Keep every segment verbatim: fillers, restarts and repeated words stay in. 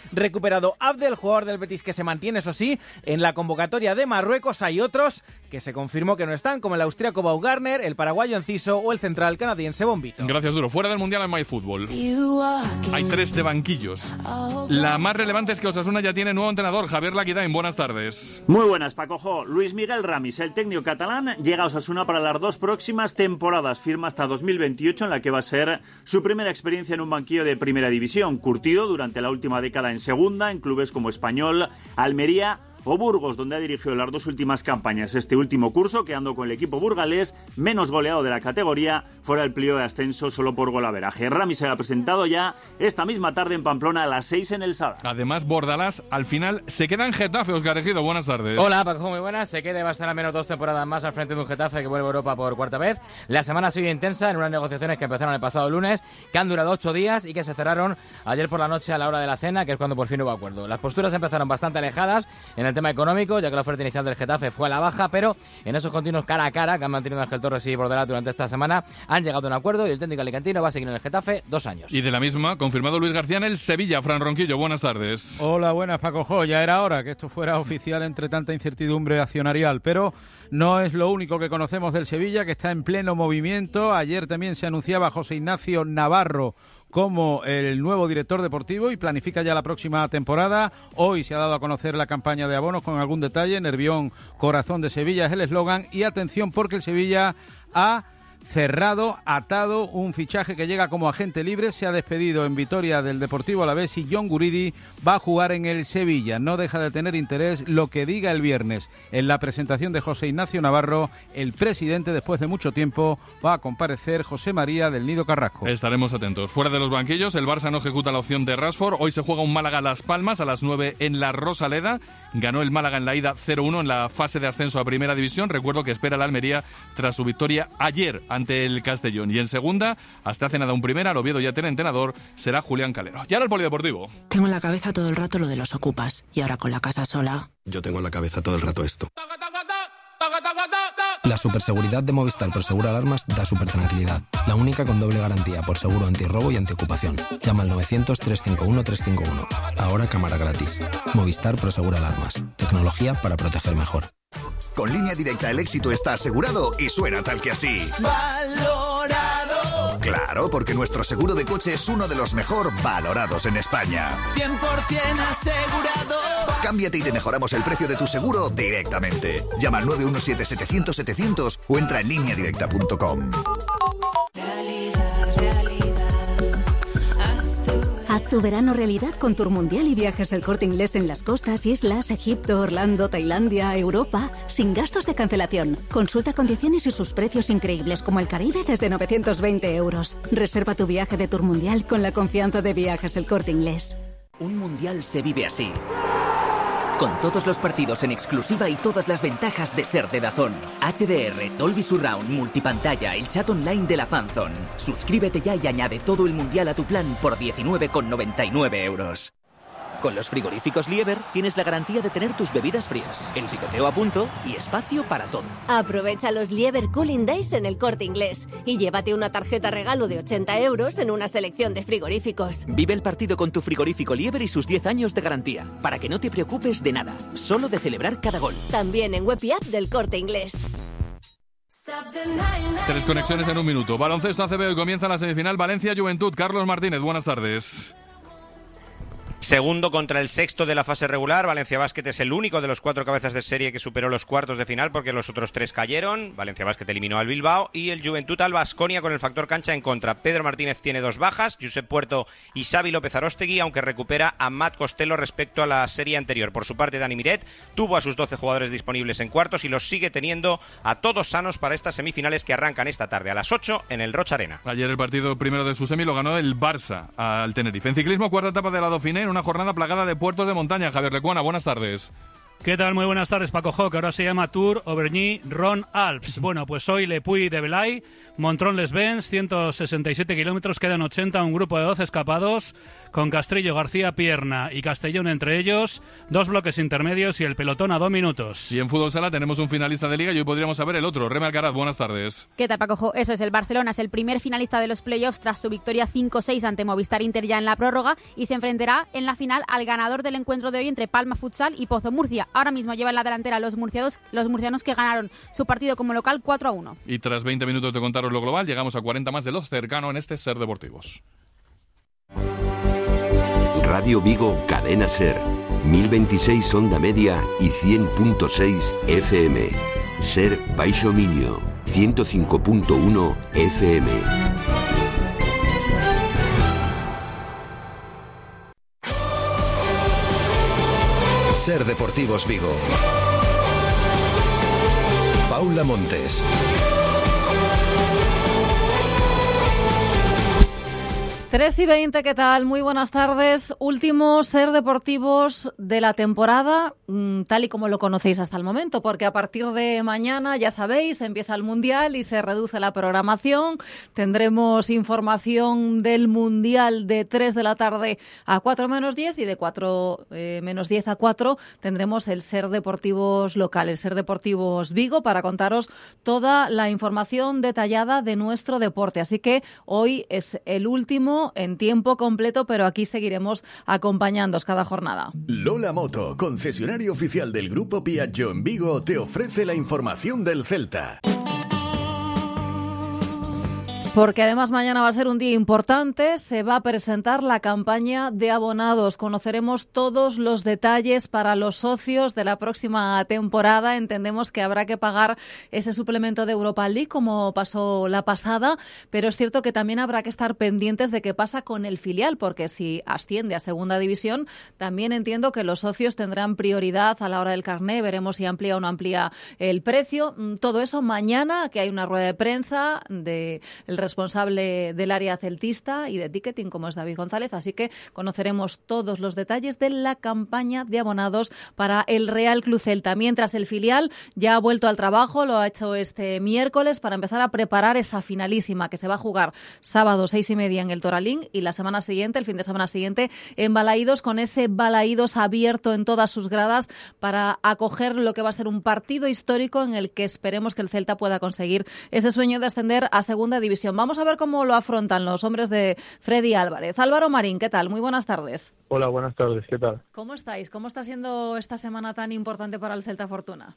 recuperado Abdel, jugador del Betis que se mantiene, eso sí, en la convocatoria de Marruecos. Hay otros que se confirmó que no están, como el austríaco Baumgartner, el paraguayo Enciso o el central canadiense Bombito. Gracias, Duro. Fuera del Mundial en MyFútbol. Hay tres de banquillos. La más relevante es que Osasuna ya tiene nuevo entrenador, Javier Laquidain. Buenas tardes. Muy buenas, Pacojo. Luis Miguel Ramis, el técnico catalán, llega a Osasuna para las dos próximas temporadas. Firma hasta dos mil veintiocho, en la que va a ser su primera experiencia en un banquillo de primera división. Curtido durante la última década en segunda, en clubes como Español, Almería o Burgos, donde ha dirigido las dos últimas campañas. Este último curso, quedando con el equipo burgalés, menos goleado de la categoría, fuera el pliego de ascenso solo por golaveraje. Ramis se ha presentado ya esta misma tarde en Pamplona a las seis en el Sada. Además, Bordalás al final se queda en Getafe. Óscar Ejido, buenas tardes. Hola, Paco, muy buenas. Se queda y va a estar al menos dos temporadas más al frente de un Getafe que vuelve a Europa por cuarta vez. La semana ha sido intensa en unas negociaciones que empezaron el pasado lunes, que han durado ocho días y que se cerraron ayer por la noche a la hora de la cena, que es cuando por fin hubo acuerdo. Las posturas empezaron bastante alejadas en el tema económico, ya que la oferta inicial del Getafe fue a la baja, pero en esos continuos cara a cara que han mantenido Ángel Torres y Bordalás durante esta semana, han llegado a un acuerdo y el técnico alicantino va a seguir en el Getafe dos años. Y de la misma, confirmado Luis García en el Sevilla. Fran Ronquillo, buenas tardes. Hola, buenas, Paco Jo. Ya era hora que esto fuera oficial entre tanta incertidumbre accionarial, pero no es lo único que conocemos del Sevilla, que está en pleno movimiento. Ayer también se anunciaba José Ignacio Navarro como el nuevo director deportivo y planifica ya la próxima temporada. Hoy se ha dado a conocer la campaña de abonos con algún detalle. Nervión, corazón de Sevilla es el eslogan. Y atención, porque el Sevilla ha cerrado, atado un fichaje que llega como agente libre. Se ha despedido en Vitoria del Deportivo Alavés y John Guridi va a jugar en el Sevilla. No deja de tener interés lo que diga el viernes. En la presentación de José Ignacio Navarro, el presidente, después de mucho tiempo, va a comparecer José María del Nido Carrasco. Estaremos atentos. Fuera de los banquillos, el Barça no ejecuta la opción de Rashford. Hoy se juega un Málaga-Las Palmas a las nueve en la Rosaleda. Ganó el Málaga en la ida cero uno en la fase de ascenso a Primera División. Recuerdo que espera la Almería tras su victoria ayer ante el Castellón. Y en segunda, hasta hace nada un primera, el Oviedo ya tiene entrenador, será Julián Calero. Y ahora el polideportivo. Tengo en la cabeza todo el rato lo de los ocupas. Y ahora con la casa sola... Yo tengo en la cabeza todo el rato esto. La superseguridad de Movistar Prosegur Alarmas da super tranquilidad. La única con doble garantía por seguro antirrobo y antiocupación. Llama al novecientos, trescientos cincuenta y uno, trescientos cincuenta y uno. Ahora cámara gratis. Movistar Prosegur Alarmas. Tecnología para proteger mejor. Con Línea Directa el éxito está asegurado y suena tal que así. ¡Valorado! Claro, porque nuestro seguro de coche es uno de los mejor valorados en España. cien por ciento asegurado. Cámbiate y te mejoramos el precio de tu seguro directamente. Llama al nueve uno siete, setecientos, setecientos o entra en línea directa punto com. Haz tu verano realidad con Tour Mundial y Viajes El Corte Inglés en las costas, islas, Egipto, Orlando, Tailandia, Europa, sin gastos de cancelación. Consulta condiciones y sus precios increíbles como el Caribe desde novecientos veinte euros. Reserva tu viaje de Tour Mundial con la confianza de Viajes El Corte Inglés. Un mundial se vive así. Con todos los partidos en exclusiva y todas las ventajas de ser de DAZN. H D R, Dolby Surround, multipantalla, el chat online de la Fanzone. Suscríbete ya y añade todo el mundial a tu plan por diecinueve con noventa y nueve euros. Con los frigoríficos Lieber tienes la garantía de tener tus bebidas frías, el picoteo a punto y espacio para todo. Aprovecha los Lieber Cooling Days en El Corte Inglés y llévate una tarjeta regalo de ochenta euros en una selección de frigoríficos. Vive el partido con tu frigorífico Lieber y sus diez años de garantía, para que no te preocupes de nada, solo de celebrar cada gol. También en web y app del Corte Inglés. Tres conexiones en un minuto. Baloncesto A C B, hoy comienza la semifinal Valencia-Juventud. Carlos Martínez, buenas tardes. Segundo contra el sexto de la fase regular. Valencia Basket es el único de los cuatro cabezas de serie que superó los cuartos de final porque los otros tres cayeron. Valencia Basket eliminó al Bilbao y el Juventud al Baskonia con el factor cancha en contra. Pedro Martínez tiene dos bajas, Josep Puerto y Xavi López Aróstegui, aunque recupera a Matt Costello respecto a la serie anterior. Por su parte, Dani Miret tuvo a sus doce jugadores disponibles en cuartos y los sigue teniendo a todos sanos para estas semifinales que arrancan esta tarde a las ocho en el Rocha Arena. Ayer el partido primero de su semi lo ganó el Barça al Tenerife. En ciclismo, cuarta etapa de la Dauphiné, una jornada plagada de puertos de montaña. Javier Lecuona, buenas tardes. ¿Qué tal? Muy buenas tardes, Paco Jo, que ahora se llama Tour Auvergne-Rhône-Alpes. Bueno, pues hoy Le Puy de Belay, Montrón-les-Bains, ciento sesenta y siete kilómetros, quedan ochenta, un grupo de doce escapados, con Castrillo, García, Pierna y Castellón entre ellos, dos bloques intermedios y el pelotón a dos minutos. Y en fútbol sala tenemos un finalista de Liga y hoy podríamos saber el otro. Reme Alcaraz, buenas tardes. ¿Qué tal, Paco? Eso es, el Barcelona es el primer finalista de los playoffs tras su victoria cinco seis ante Movistar Inter ya en la prórroga y se enfrentará en la final al ganador del encuentro de hoy entre Palma Futsal y Pozo Murcia. Ahora mismo lleva en la delantera los murcianos, los murcianos que ganaron su partido como local cuatro a uno. Y tras veinte minutos de contaros lo global, llegamos a cuarenta más de lo cercano en este Ser Deportivos. Radio Vigo, Cadena Ser, mil veintiséis onda media y cien punto seis F M. Ser Baixo Miño, ciento cinco punto uno F M. Ser Deportivos Vigo. Paula Montes. tres y veinte, ¿qué tal? Muy buenas tardes. Últimos Ser Deportivos de la temporada, tal y como lo conocéis hasta el momento, porque a partir de mañana, ya sabéis, empieza el Mundial y se reduce la programación. Tendremos información del Mundial de tres de la tarde a cuatro menos diez y de cuatro menos diez a cuatro tendremos el Ser Deportivos local, el Ser Deportivos Vigo, para contaros toda la información detallada de nuestro deporte. Así que hoy es el último en tiempo completo, pero aquí seguiremos acompañándoos cada jornada. Lola Moto, concesionario oficial del Grupo Piaggio en Vigo, te ofrece la información del Celta. Porque además mañana va a ser un día importante, se va a presentar la campaña de abonados. Conoceremos todos los detalles para los socios de la próxima temporada. Entendemos que habrá que pagar ese suplemento de Europa League como pasó la pasada, pero es cierto que también habrá que estar pendientes de qué pasa con el filial, porque si asciende a segunda división, también entiendo que los socios tendrán prioridad a la hora del carné. Veremos si amplía o no amplía el precio. Todo eso mañana, que hay una rueda de prensa de el responsable del área celtista y de ticketing, como es David González, así que conoceremos todos los detalles de la campaña de abonados para el Real Club Celta. Mientras el filial ya ha vuelto al trabajo, lo ha hecho este miércoles para empezar a preparar esa finalísima que se va a jugar sábado seis y media en el Toralín y la semana siguiente, el fin de semana siguiente, en Balaídos, con ese Balaídos abierto en todas sus gradas para acoger lo que va a ser un partido histórico en el que esperemos que el Celta pueda conseguir ese sueño de ascender a segunda división. Vamos a ver cómo lo afrontan los hombres de Freddy Álvarez. Álvaro Marín, ¿qué tal? Muy buenas tardes. Hola, buenas tardes, ¿qué tal? ¿Cómo estáis? ¿Cómo está siendo esta semana tan importante para el Celta Fortuna?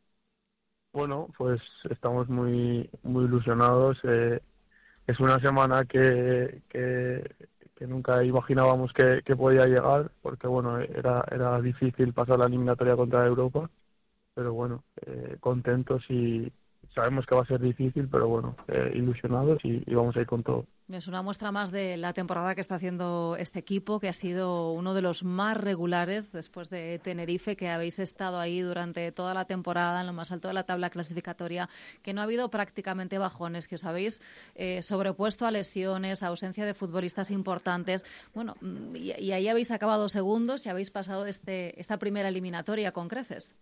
Bueno, pues estamos muy muy ilusionados. Eh, es una semana que, que, que nunca imaginábamos que, que podía llegar, porque bueno, era, era difícil pasar la eliminatoria contra Europa, pero bueno, eh, contentos y sabemos que va a ser difícil, pero bueno, eh, ilusionados y, y vamos a ir con todo. Es una muestra más de la temporada que está haciendo este equipo, que ha sido uno de los más regulares después de Tenerife, que habéis estado ahí durante toda la temporada en lo más alto de la tabla clasificatoria, que no ha habido prácticamente bajones, que os habéis eh, sobrepuesto a lesiones, a ausencia de futbolistas importantes. Bueno, y, y ahí habéis acabado segundos y habéis pasado este esta primera eliminatoria con creces.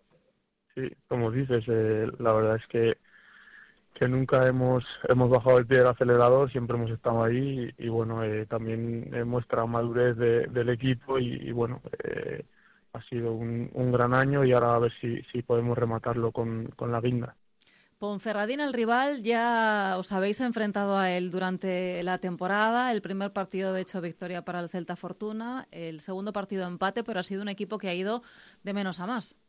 Sí, como dices, eh, la verdad es que que nunca hemos hemos bajado el pie del acelerador, siempre hemos estado ahí y, y bueno, eh, también eh, muestra madurez de, del equipo y, y bueno, eh, ha sido un, un gran año y ahora a ver si, si podemos rematarlo con, con la guinda. Ponferradina, el rival, ya os habéis enfrentado a él durante la temporada. El primer partido, de hecho, victoria para el Celta Fortuna. El segundo partido, empate, pero ha sido un equipo que ha ido de menos a más.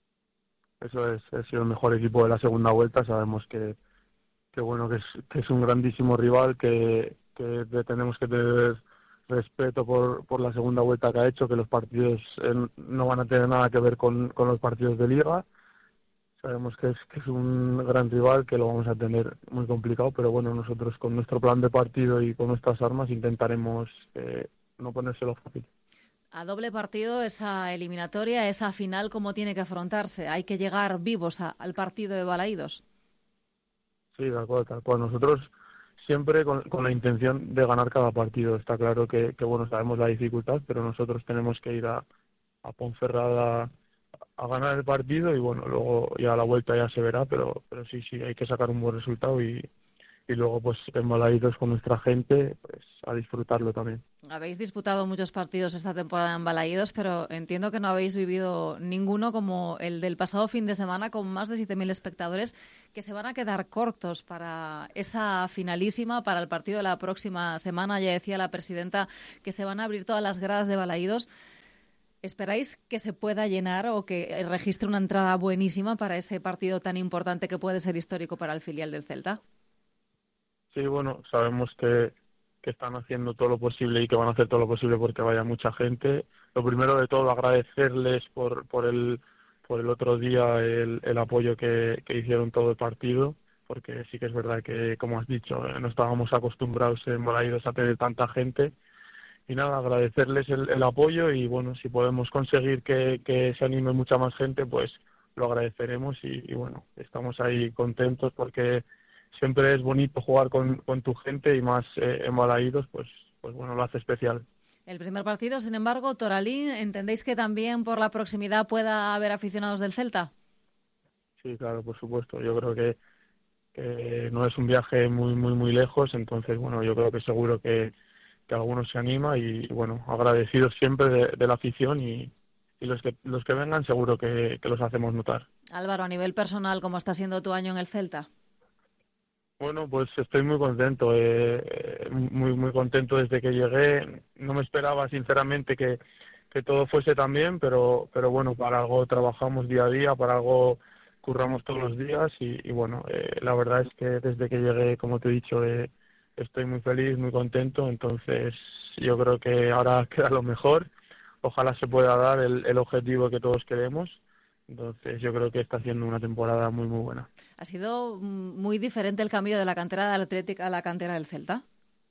Eso es, ha sido el mejor equipo de la segunda vuelta. Sabemos que, que bueno, que es, que es un grandísimo rival, que, que tenemos que tener respeto por, por la segunda vuelta que ha hecho, que los partidos eh, no van a tener nada que ver con, con los partidos de Liga. Sabemos que es, que es un gran rival, que lo vamos a tener muy complicado, pero bueno, nosotros con nuestro plan de partido y con nuestras armas intentaremos eh, no ponérselo fácil. A doble partido, esa eliminatoria, esa final, ¿cómo tiene que afrontarse? Hay que llegar vivos a, al partido de Balaídos. Sí, de acuerdo, tal cual. Nosotros siempre con, con la intención de ganar cada partido. Está claro que, que, bueno, sabemos la dificultad, pero nosotros tenemos que ir a, a Ponferrada a ganar el partido y, bueno, luego ya a la vuelta ya se verá, pero, pero sí, sí, hay que sacar un buen resultado y, y luego pues en Balaídos con nuestra gente, pues a disfrutarlo también. Habéis disputado muchos partidos esta temporada en Balaídos, pero entiendo que no habéis vivido ninguno como el del pasado fin de semana, con más de siete mil espectadores que se van a quedar cortos para esa finalísima, para el partido de la próxima semana. Ya decía la presidenta que se van a abrir todas las gradas de Balaídos. ¿Esperáis que se pueda llenar o que registre una entrada buenísima para ese partido tan importante que puede ser histórico para el filial del Celta? Sí, bueno, sabemos que, que están haciendo todo lo posible y que van a hacer todo lo posible porque vaya mucha gente. Lo primero de todo, agradecerles por por el por el otro día el, el apoyo que, que hicieron todo el partido, porque sí que es verdad que, como has dicho, no estábamos acostumbrados en Balaídos a tener tanta gente. Y nada, agradecerles el, el apoyo y bueno, si podemos conseguir que, que se anime mucha más gente, pues lo agradeceremos y, y bueno, estamos ahí contentos porque siempre es bonito jugar con, con tu gente y más eh, en Balaídos, pues, pues bueno, lo hace especial. El primer partido, sin embargo, Toralín, ¿entendéis que también por la proximidad pueda haber aficionados del Celta? Sí, claro, por supuesto. Yo creo que, que no es un viaje muy, muy, muy lejos, entonces bueno, yo creo que seguro que que algunos se anima y bueno, agradecidos siempre de, de la afición y, y los que los que vengan seguro que, que los hacemos notar. Álvaro, a nivel personal, ¿cómo está siendo tu año en el Celta? Bueno, pues estoy muy contento, eh, muy muy contento desde que llegué. No me esperaba sinceramente que, que todo fuese tan bien, pero, pero bueno, para algo trabajamos día a día, para algo curramos todos los días y, y bueno, eh, la verdad es que desde que llegué, como te he dicho, eh, estoy muy feliz, muy contento, entonces yo creo que ahora queda lo mejor. Ojalá se pueda dar el, el objetivo que todos queremos. Entonces yo creo que está haciendo una temporada muy, muy buena. ¿Ha sido muy diferente el cambio de la cantera del Athletic a la cantera del Celta?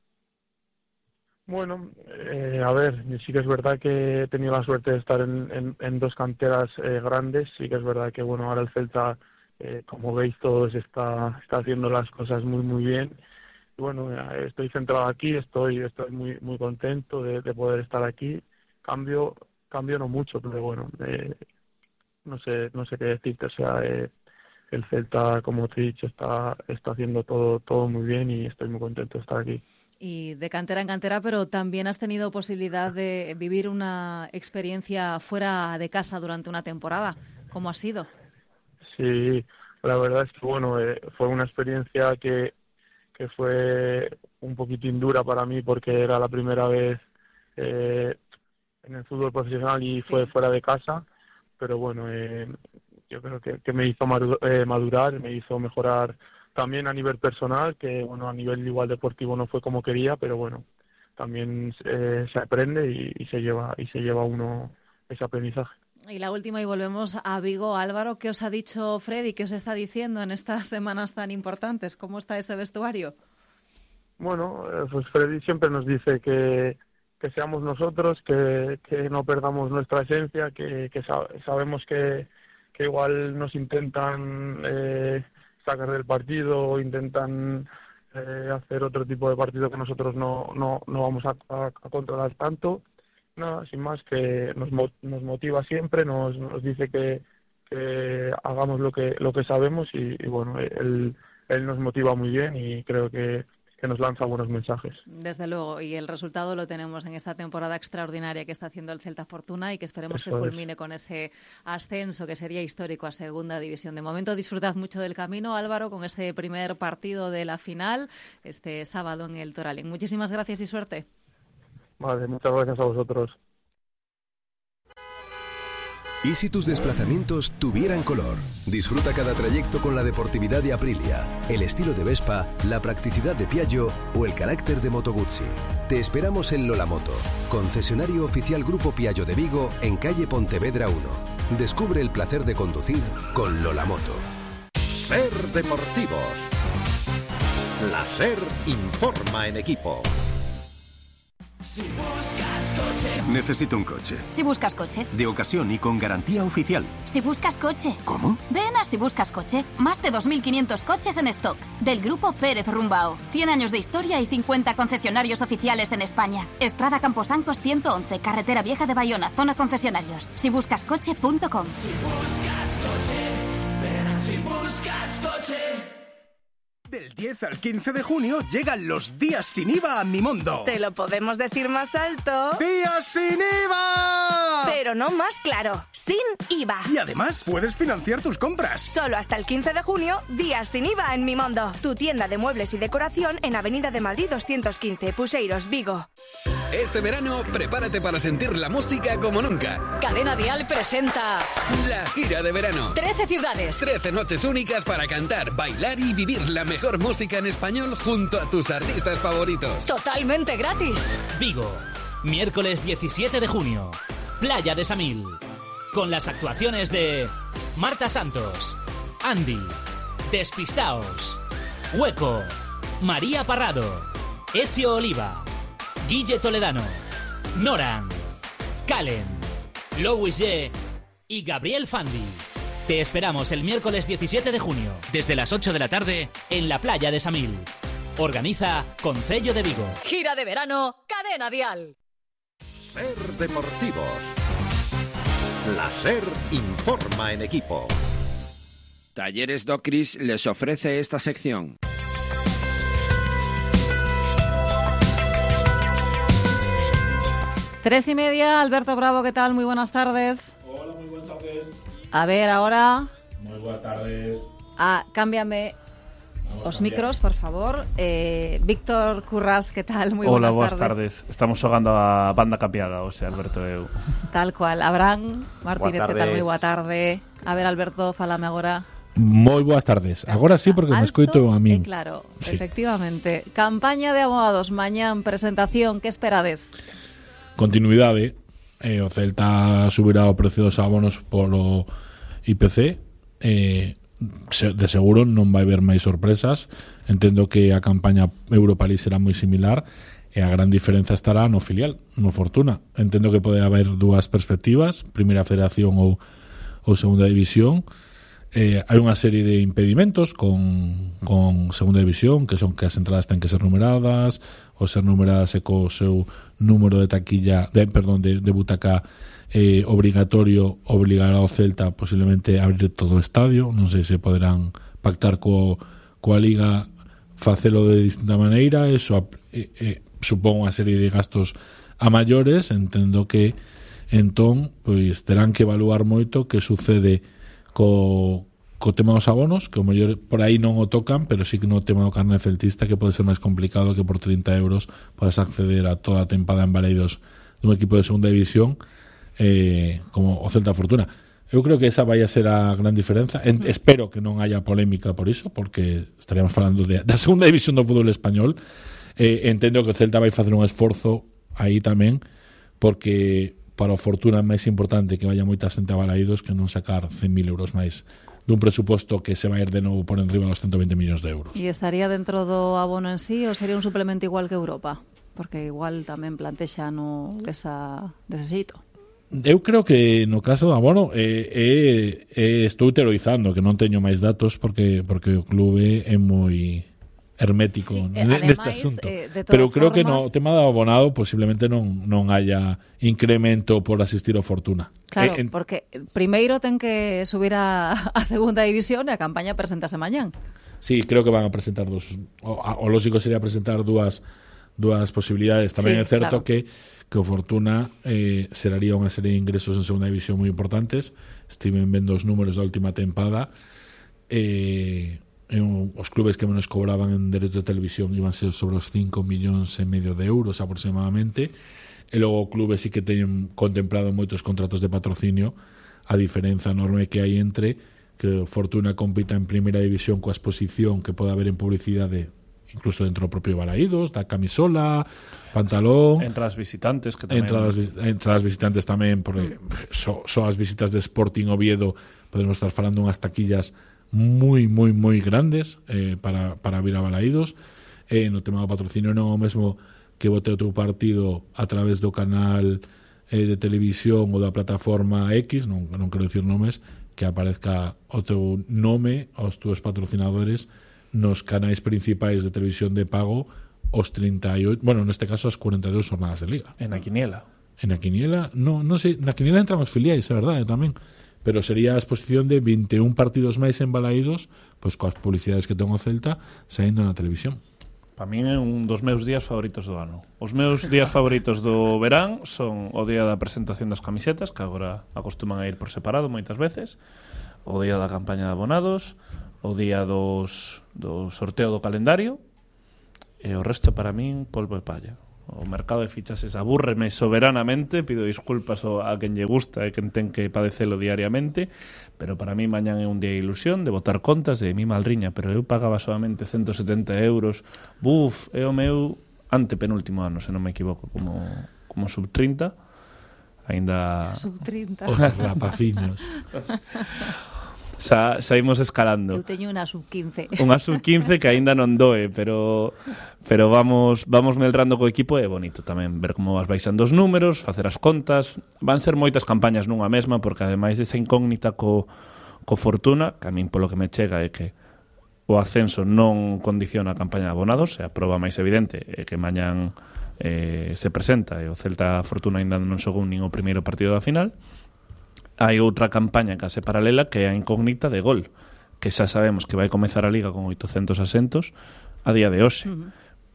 Bueno, eh, a ver, sí que es verdad que he tenido la suerte de estar en, en, en dos canteras eh, grandes. Sí que es verdad que bueno, ahora el Celta, eh, como veis todos, está, está haciendo las cosas muy, muy bien. Bueno, estoy centrado aquí, estoy estoy muy muy contento de, de poder estar aquí. Cambio cambio no mucho, pero bueno, eh, no sé no sé qué decirte. O sea, eh, el Celta, como te he dicho, está está haciendo todo todo muy bien y estoy muy contento de estar aquí. Y de cantera en cantera, pero también has tenido posibilidad de vivir una experiencia fuera de casa durante una temporada. ¿Cómo ha sido? Sí, la verdad es que bueno, eh, fue una experiencia que que fue un poquitín dura para mí porque era la primera vez eh, en el fútbol profesional y sí. Fue fuera de casa, pero bueno, eh, yo creo que, que me hizo madurar, me hizo mejorar también a nivel personal, que bueno, a nivel igual deportivo no fue como quería, pero bueno, también eh, se aprende y, y se lleva y se lleva uno ese aprendizaje. Y la última, y volvemos a Vigo. Álvaro, ¿qué os ha dicho Freddy? ¿Qué os está diciendo en estas semanas tan importantes? ¿Cómo está ese vestuario? Bueno, pues Freddy siempre nos dice que, que seamos nosotros, que, que no perdamos nuestra esencia, que, que sabemos que, que igual nos intentan eh, sacar del partido o intentan eh, hacer otro tipo de partido que nosotros no, no, no vamos a, a, a controlar tanto. Nada, sin más, que nos, nos motiva siempre, nos, nos dice que, que hagamos lo que lo que sabemos y, y bueno, él, él nos motiva muy bien y creo que, que nos lanza buenos mensajes. Desde luego, y el resultado lo tenemos en esta temporada extraordinaria que está haciendo el Celta Fortuna y que esperemos Eso que culmine es. con ese ascenso que sería histórico a Segunda División. De momento disfrutad mucho del camino, Álvaro, con ese primer partido de la final este sábado en el Toralín. Muchísimas gracias y suerte. Vale, muchas gracias a vosotros. ¿Y si tus desplazamientos tuvieran color? Disfruta cada trayecto con la deportividad de Aprilia, el estilo de Vespa, la practicidad de Piaggio o el carácter de Moto Guzzi. Te esperamos en Lolamoto, concesionario oficial Grupo Piaggio de Vigo, en calle Pontevedra uno. Descubre el placer de conducir con Lolamoto. Ser Deportivos. La SER informa en equipo. Si buscas coche. Necesito un coche. Si buscas coche. De ocasión y con garantía oficial. Si buscas coche. ¿Cómo? Ven a Si buscas coche. Más de dos mil quinientos coches en stock. Del grupo Pérez Rumbao. cien años de historia y cincuenta concesionarios oficiales en España. Estrada Camposancos ciento once, Carretera Vieja de Bayona, zona concesionarios. si buscas coche punto com. Si buscas coche. Ven a Si buscas coche. Del diez al quince de junio llegan los días sin I V A a Mimondo. Te lo podemos decir más alto. ¡Días sin I V A! Pero no más claro, sin I V A. Y además puedes financiar tus compras. Solo hasta el quince de junio, días sin I V A en Mimondo. Tu tienda de muebles y decoración en Avenida de Madrid doscientos quince, Puseiros, Vigo. Este verano, prepárate para sentir la música como nunca. Cadena Dial presenta La gira de verano. trece ciudades. trece noches únicas para cantar, bailar y vivir la mejor música en español junto a tus artistas favoritos. Totalmente gratis. Vigo, miércoles diecisiete de junio. Playa de Samil. Con las actuaciones de Marta Santos, Andy, Despistaos, Hueco, María Parrado, Ezio Oliva, Guille Toledano, Noran, Calen, Louis G y Gabriel Fandi. Te esperamos el miércoles diecisiete de junio, desde las ocho de la tarde, en la playa de Samil. Organiza Concello de Vigo. Gira de verano, Cadena Dial. Ser Deportivos. La SER informa en equipo. Talleres Docris les ofrece esta sección. Tres y media, Alberto Bravo, ¿qué tal? Muy buenas tardes. Hola, muy buenas tardes. A ver, ahora... Muy buenas tardes. Ah, cámbiame los micros, por favor. Eh, Víctor Currás, ¿qué tal? Muy Hola, buenas, buenas tardes. tardes. Estamos jugando a banda cambiada, o sea, Alberto Eu. Tal cual. Abraham Martínez, ¿qué tal? Muy buena tardes. tarde. A ver, Alberto, falame agora. Moi boas tardes. Agora sí, porque me escoito a min. Eh, claro, Sí. efectivamente. Campaña de abogados, mañán, presentación, ¿qué esperades? Continuidade. Eh, o Celta subirá o precio dos abonos polo I P C. Eh, se- de seguro non vai haber máis sorpresas. Entendo que a campaña Europa League será moi similar e a gran diferenza estará no filial, no Fortuna. Entendo que pode haber dúas perspectivas, primeira federación ou, ou segunda división. Eh, hai unha serie de impedimentos con, con segunda división, que son que as entradas ten que ser numeradas, ou ser numeradas e co seu número de taquilla, de, perdón, de, de butaca eh, obrigatorio, obligará ao Celta posiblemente a abrir todo o estadio. Non sei se poderán pactar co, coa Liga facelo de distinta maneira. Eso eh, eh, supón unha serie de gastos a maiores. Entendo que entón pois terán que evaluar moito que sucede co, co tema dos abonos, que o mellor por aí non o tocan, pero sí que no tema do carné celtista, que pode ser máis complicado, que por trinta euros podes acceder a toda a tempada en Baleidos dun equipo de segunda división eh, como o Celta Fortuna. Eu creo que esa vai a ser a gran diferenza. En, espero que non haya polémica por iso, porque estaríamos falando de, da segunda división do fútbol español. Eh, entendo que o Celta vai facer un esforzo aí tamén, porque para o Fortuna é máis importante que vaya moita xente a Balaídos que non sacar cen mil euros máis dun presuposto que se vai ir de novo por enriba dos ciento veinte millóns de euros. E estaría dentro do abono en sí ou sería un suplemento igual que Europa? Porque igual tamén plantexa no esa desexito. Eu creo que no caso do abono eh, eh, eh, estou teorizando que non teño máis datos porque porque o clube é moi hermético Sí, n- eh, neste ademais, asunto. eh, de todas Pero creo que no formas- o tema do abonado posiblemente non non haya incremento por asistir ao Fortuna. Claro, Eh, en- porque primeiro ten que subir a, a segunda división e a campaña presentase mañán. Sí, creo que van a presentar dos. O, a- o lógico sería presentar dúas dúas posibilidades. Tamén Sí, é certo claro. que que o Fortuna eh, seraría unha serie de ingresos en segunda división moi importantes. Estiven vendo os números da última tempada. Eh, en, os clubes que menos cobraban en derecho de televisión iban ser sobre os cinco millóns e medio de euros aproximadamente. E logo o clube sí que teñen contemplado moitos contratos de patrocinio, a diferenza enorme que hai entre que o Fortuna compita en primeira división coa exposición que pode haber en publicidade incluso dentro do propio Balaídos, da camisola, pantalón, Entradas visitantes que tamén... entradas, vis- entradas visitantes tamén, porque so, so as visitas de Sporting Oviedo podemos estar falando unhas taquillas moi, moi, moi grandes eh, para, para vir a Balaídos. Eh, no tema do patrocinio non é o mesmo que bote o teu partido a través do canal eh, de televisión ou da plataforma X, non, non quero dicir nomes, que aparezca o teu nome aos teus patrocinadores nos canais principais de televisión de pago os treinta e oito, bueno, neste caso as cuarenta e dous jornadas de liga. En a quiniela. En a quiniela, no, no sei, na quiniela entran os filiais, é verdade, tamén. pero sería a exposición de veintiún partidos máis embalaídos, pois coas publicidades que ten o Celta saindo na televisión. Para min é un dos meus días favoritos do ano. Os meus días favoritos do verán son o día da presentación das camisetas, que agora acostuman a ir por separado moitas veces, o día da campaña de abonados, o día dos, do sorteo do calendario, e o resto para min polvo e palla. O mercado de fichases abúrreme soberanamente, pido disculpas a quen lle gusta e quen ten que padecelo diariamente, pero para mí mañán é un día de ilusión, de botar contas de mi madriña, pero eu pagaba solamente ciento setenta euros. Buf, é o meu antepenúltimo ano, se non me equivoco, como, como sub trinta. Ainda... Sub trinta. Os rapaciños. Sa, saímos escalando. Eu teño unha sub quince. Unha sub quince que aínda non doe, pero pero vamos vamos meldrando co equipo e é bonito tamén ver como vas baixando os números, facer as contas. Van ser moitas campañas nunha mesma, porque ademais desa incógnita co, co Fortuna, que a min polo que me chega é que o ascenso non condiciona a campaña de abonados, e a prova máis evidente é que mañán eh, se presenta e o Celta Fortuna aínda non xogou nin o primeiro partido da final. Hai outra campaña case paralela que é a incógnita de gol, que xa sabemos que vai comezar a Liga con oitocentos asentos a día de hoxe. Uh-huh.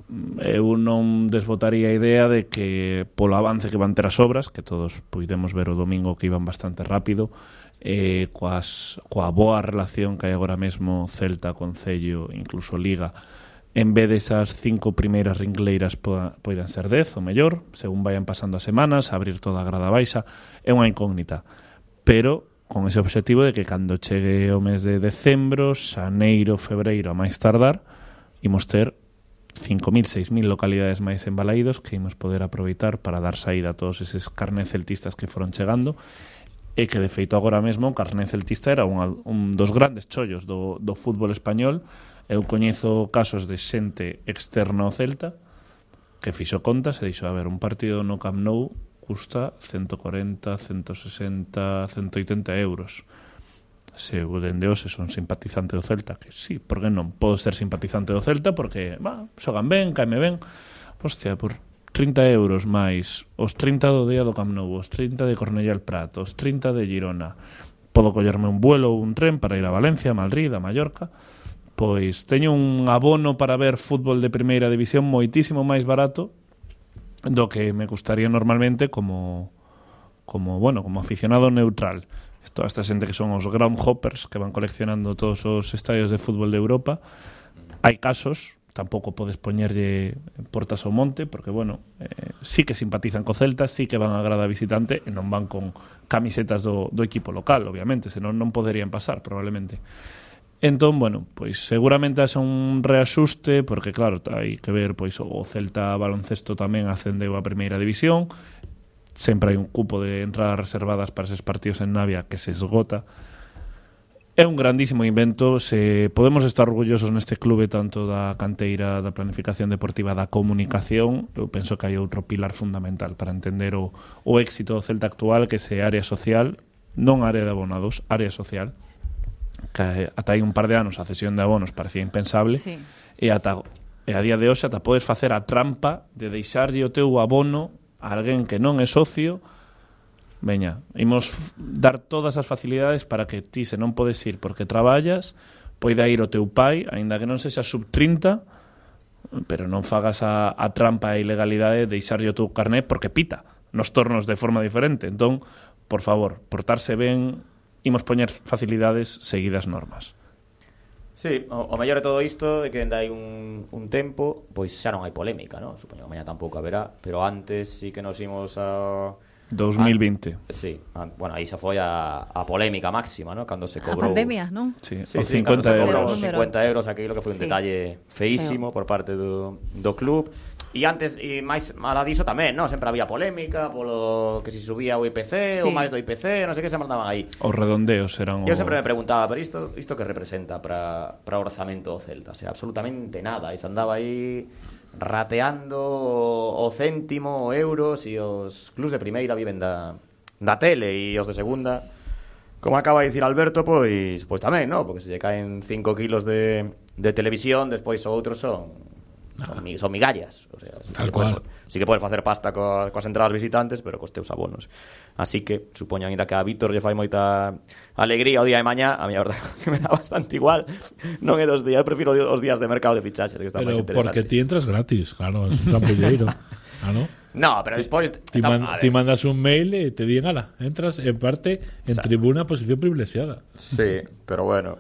Eu non desbotaría a idea de que polo avance que van ter as obras, que todos puidemos ver o domingo que iban bastante rápido, eh, coas, coa boa relación que hai agora mesmo Celta, Concello, incluso Liga, en vez desas cinco primeiras ringleiras poda, poidan ser dez, o mellor, según vayan pasando as semanas, abrir toda a grada baixa, é unha incógnita. Pero con ese objetivo de que cando chegue o mes de decembro, xaneiro, febreiro a máis tardar, imos ter cinco mil, seis mil localidades máis embalaídos que imos poder aproveitar para dar saída a todos eses carné celtistas que foron chegando, e que de feito agora mesmo o carné celtista era unha, un dos grandes chollos do, do fútbol español. Eu coñezo casos de xente externa ao Celta que fixo contas e dixo, a ver, un partido no Camp Nou custa ciento cuarenta, ciento sesenta, ciento oitenta euros. Se o dende hoxe son simpatizante do Celta, que sí, por que non? Podo ser simpatizante do Celta porque, bah, xogan ben, caime ben. Hostia, por trinta euros máis os trinta do día do Camp Nou, os trinta de Cornellà el Prat, os trinta de Girona, podo collerme un vuelo ou un tren para ir a Valencia, a Madrid, a Mallorca. Pois teño un abono para ver fútbol de primeira división moitísimo máis barato do que me gustaría normalmente como como, bueno, como aficionado neutral. Toda esta xente que son os ground hoppers que van coleccionando todos os estadios de fútbol de Europa. Hai casos, tampouco podes poñerlle portas ao monte, porque, bueno, eh, sí que simpatizan co Celta, sí que van a grada visitante e non van con camisetas do, do equipo local, obviamente, senón non poderían pasar, probablemente. Entón, bueno, pois seguramente haxa un reaxuste, porque claro, hai que ver, pois o Celta baloncesto tamén ascendeu a primeira división, sempre hai un cupo de entradas reservadas para eses partidos en Navia que se esgota. É un grandísimo invento, se podemos estar orgullosos neste clube tanto da canteira, da planificación deportiva, da comunicación. Eu penso que hai outro pilar fundamental para entender o, o éxito do Celta actual, que é ese área social, non área de abonados, área social, que ata hai un par de anos a cesión de abonos parecía impensable, sí. e, ata, e a día de hoxe ata podes facer a trampa de deixarlle o teu abono a alguén que non é socio. Veña, imos dar todas as facilidades para que ti, se non podes ir porque traballas, poida ir o teu pai, aínda que non sexa sub trinta, pero non fagas a, a trampa e ilegalidade de deixarlle o teu carné porque pita nos tornos de forma diferente. Entón, por favor, portarse ben, imos poñer facilidades seguidas normas. Sí, o, o mellor de todo isto é que ainda hai un, un tempo, pois xa non hai polémica, non? Supoño que mañá tampouco haberá, pero antes sí que nos imos a... dos mil vinte. A, sí, a, bueno, aí xa foi a, a polémica máxima, non? Cando se cobrou... A pandemia, non? Sí, sí, sí, cincuenta euros. cincuenta euros, aquilo que foi un sí. detalle feísimo por parte do, do club. E antes, e máis mala diso tamén, non? Sempre había polémica polo que si subía o I P C, sí. ou máis do I P C, non sei que, se mandaban aí. Os redondeos eran o... Eu sempre me preguntaba, pero isto isto que representa para para o orzamento do Celta? O sea, absolutamente nada. E se andaba aí rateando o céntimo, o euros, e os clubs de primeira viven da, da tele, e os de segunda, como acaba de dicir Alberto, pois pois tamén, non? Porque se lle caen cinco kilos de, de televisión, despois outros son son, mi, son migallas, o sea, Tal sí, cual. que podes, sí que podes facer pasta coas, coas entradas visitantes, pero cos teus abonos. Así que supoño ainda que a Víctor lle fai moita alegría o día de mañá, a mí a verdade que me dá bastante igual. Non é dos días, eu prefiro os días de mercado de fichaxes, que está Pero máis interesante. porque ti entras gratis, claro, es un trampolleiro. Claro. No, pero despois ti, man, ti mandas un mail e te digan, ala, entras en parte en o sea, tribuna posición privilexiada. Sí, pero bueno,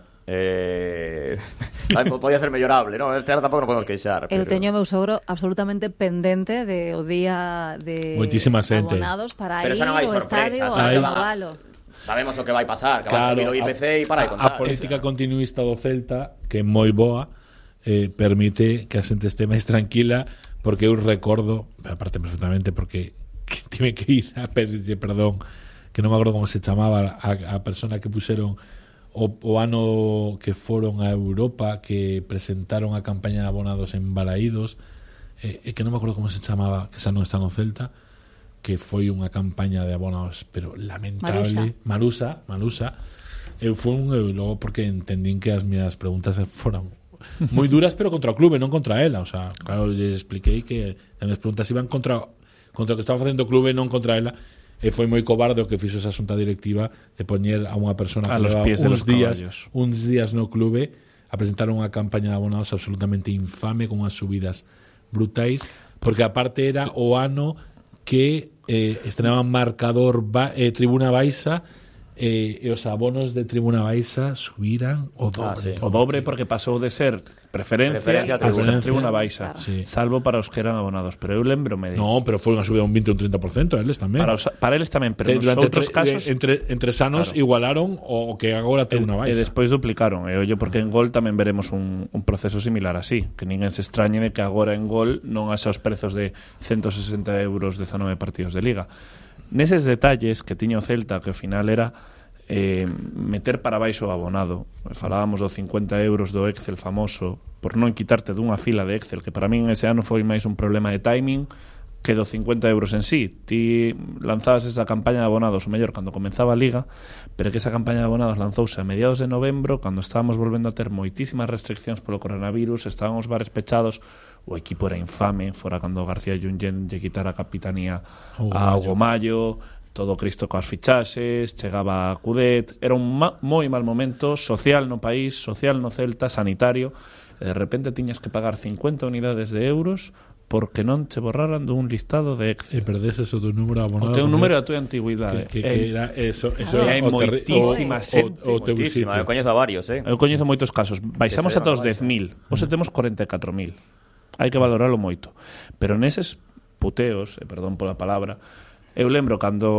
eh... podía ser mellorable, ¿no? Este ano tampouco non podemos queixar. Eu pero... teño o meu sogro absolutamente pendente de o día de Moitísima xente. Abonados para pero ir ao estadio a renovalo. Sabemos o que vai pasar, que claro, vai subir o I P C e para de A contar. política continuista do Celta, que é moi boa, eh, permite que a xente este máis tranquila, porque eu recordo, aparte perfectamente, porque tive que ir a pedirlle perdón, que non me acordo como se chamaba a, a persona que puseron o, o ano que foron a Europa, que presentaron a campaña de abonados en Balaídos, eh, e que non me acordo como se chamaba, que xa non está no Celta, que foi unha campaña de abonados, pero lamentable. Marusa, Marusa. Eu fun, eu logo porque entendín que as miñas preguntas foran moi duras, pero contra o clube, non contra ela. O sea, claro, lles expliquei que as miñas preguntas iban contra contra o que estaba facendo o clube, non contra ela. E foi moi cobarde o que fixo esa xunta directiva de poñer a unha persona a que leva uns días, caballos. uns días no clube a presentar unha campaña de abonados absolutamente infame, con unhas subidas brutais, porque aparte era o ano que eh, estrenaban marcador ba, eh, Tribuna Baixa, eh, e os abonos de Tribuna Baixa subiran o doble. Ah, sí. O doble porque pasou de ser preferencia, preferencia a tribuna, a tribuna Baixa, claro. Sí. salvo para os que eran abonados, pero eu lembrome de... No, pero foi unha subida un vinte ou un trinta por cento, eles tamén. Para, os, para eles tamén, pero nos outros tre, casos... Entre, entre sanos claro. Igualaron o que agora Tribuna Baixa. E despois duplicaron, e ollo porque en Gol tamén veremos un, un proceso similar así, que ninguén se extrañe de que agora en Gol non haxa os prezos de ciento sesenta euros dezanove partidos de Liga. Neses detalles que tiña o Celta, que ao final era eh, meter para baixo o abonado. Falábamos do cincuenta euros do Excel famoso, por non quitarte dunha fila de Excel, que para min ese ano foi máis un problema de timing que do cincuenta euros en sí. Ti lanzabas esa campaña de abonados o mellor cando comenzaba a Liga, pero que esa campaña de abonados lanzouse a mediados de novembro, cando estábamos volvendo a ter moitísimas restriccións polo coronavirus, estaban os bares pechados, o equipo era infame, fora cando García Junyent lle quitara a capitanía a Hugo Mallo, todo Cristo coas fichaxes, chegaba a Cudet, era un ma- moi mal momento social no país, social no Celta, sanitario, e de repente tiñas que pagar cincuenta unidades de euros porque non che borraran dun listado de Excel. E perdeses o teu número abonado. O teu número e a tua antigüidade. Que, que, que era eso, eso claro, era hai o terri- moitísima o- xente. o- o teu Moitísima, sitio. eu coñezo a varios, eh. Eu coñezo moitos casos. Baixamos Que se ata os levan dez mil. Hoxe temos corenta e catro mil. Hai que valoralo moito. Pero neses puteos, e perdón pola palabra, eu lembro